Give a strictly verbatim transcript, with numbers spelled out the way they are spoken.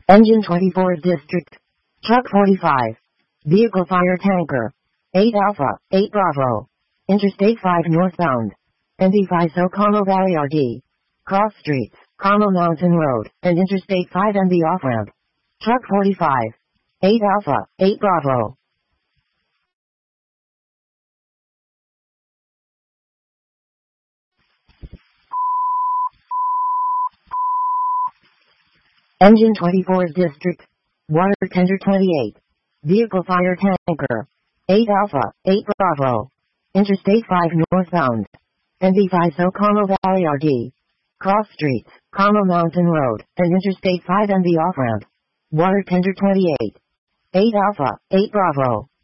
Engine twenty-four District. Truck forty-five. Vehicle fire tanker. eight Alpha, eight Bravo. Interstate five northbound. N D five So Carmel Valley R D. Cross streets, Carmel Mountain Road, and Interstate five and the off-ramp. Truck forty-five. eight Alpha, eight Bravo. Engine twenty-four District. Water Tender twenty-eight. Vehicle fire tanker. eight Alpha, eight Bravo. Interstate five northbound. N D five So Carmel Valley R D. Cross streets, Carmel Mountain Road, and Interstate five and the off-ramp. Water Tender twenty-eight. eight Alpha, eight Bravo.